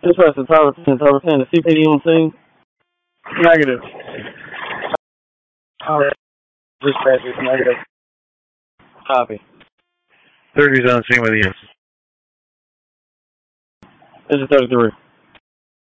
Dispatch to Tower 10, Tower 10, the CPD on scene? Negative. Alright. Dispatch is negative. Copy. 30's on scene with you. This is 33.